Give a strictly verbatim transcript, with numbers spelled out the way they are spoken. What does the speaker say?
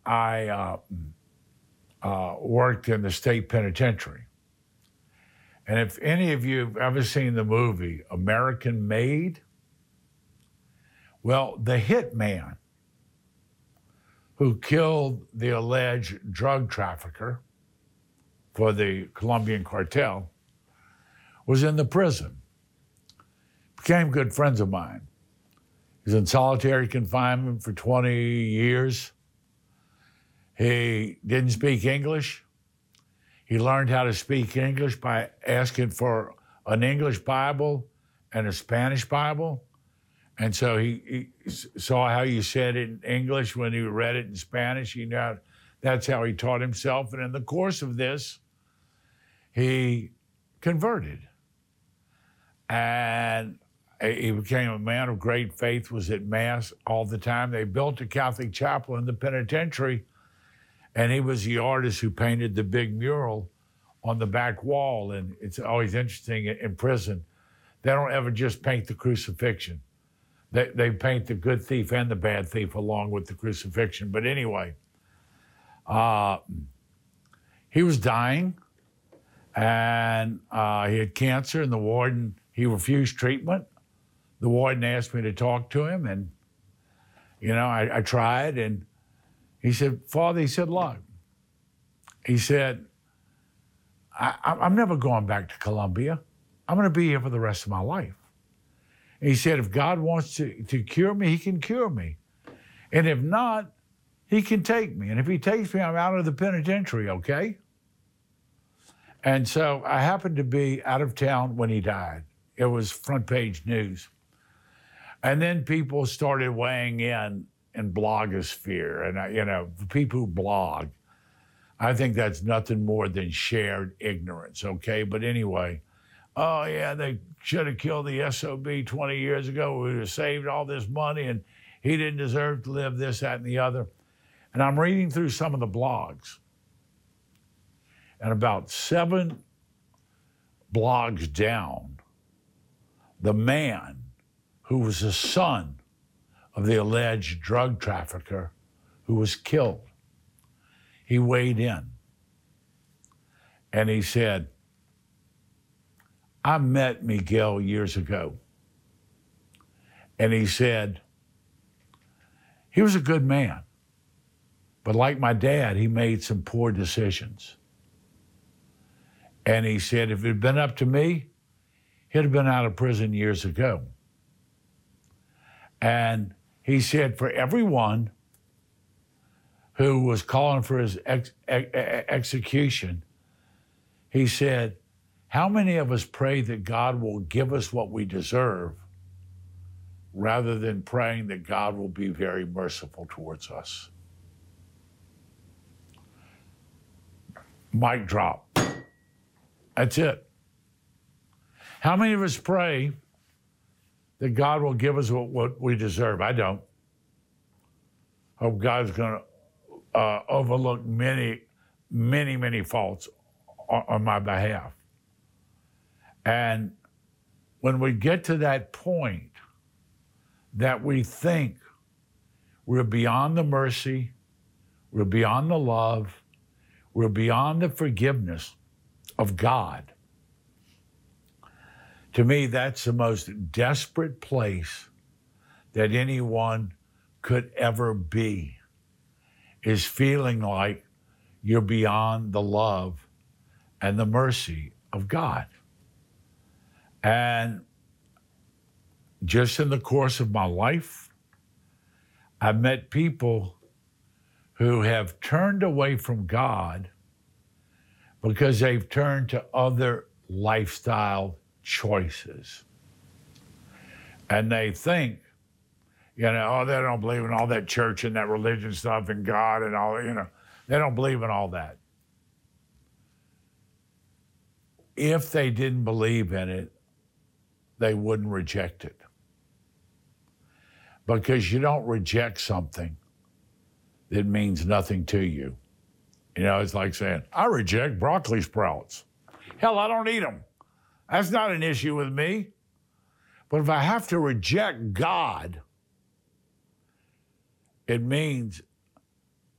I uh, uh, worked in the state penitentiary. And if any of you have ever seen the movie American Made, well, the hitman who killed the alleged drug trafficker for the Colombian cartel was in the prison. Became good friends of mine. He's in solitary confinement for twenty years. He didn't speak English. He learned how to speak English by asking for an English Bible and a Spanish Bible. And so he, he saw how you said it in English when he read it in Spanish. He knew that's how he taught himself. And in the course of this, he converted. And he became a man of great faith, was at Mass all the time. They built a Catholic chapel in the penitentiary, and he was the artist who painted the big mural on the back wall. And it's always interesting in prison, they don't ever just paint the crucifixion. They, they paint the good thief and the bad thief along with the crucifixion. But anyway, uh, he was dying, and uh, he had cancer, and the warden, he refused treatment. The warden asked me to talk to him, and, you know, I, I tried, and he said, Father, he said, look, he said, I, I'm never going back to Colombia. I'm going to be here for the rest of my life. And he said, if God wants to, to cure me, he can cure me. And if not, he can take me. And if he takes me, I'm out of the penitentiary, okay? And so I happened to be out of town when he died. It was front page news. And then people started weighing in in blogosphere. And, you know, the people who blog, I think that's nothing more than shared ignorance, okay? But anyway, oh, yeah, they should have killed the S O B twenty years ago. We would have saved all this money, and he didn't deserve to live, this, that, and the other. And I'm reading through some of the blogs. And about seven blogs down, the man who was the son of the alleged drug trafficker who was killed, he weighed in. And he said, I met Miguel years ago. And he said, he was a good man. But like my dad, he made some poor decisions. And he said, if it had been up to me, he'd have been out of prison years ago. And he said, for everyone who was calling for his ex- ex- execution, he said, how many of us pray that God will give us what we deserve rather than praying that God will be very merciful towards us? Mic drop. That's it. How many of us pray that God will give us what, what we deserve? I don't. Hope God's going to uh, overlook many, many, many faults on, on my behalf. And when we get to that point that we think we're beyond the mercy, we're beyond the love, we're beyond the forgiveness of God, to me, that's the most desperate place that anyone could ever be, is feeling like you're beyond the love and the mercy of God. And just in the course of my life, I've met people who have turned away from God because they've turned to other lifestyle choices. And they think, you know, oh, they don't believe in all that church and that religion stuff and God and all, you know, they don't believe in all that. If they didn't believe in it, they wouldn't reject it. Because you don't reject something that means nothing to you. You know, it's like saying, I reject broccoli sprouts. Hell, I don't eat them. That's not an issue with me. But if I have to reject God, it means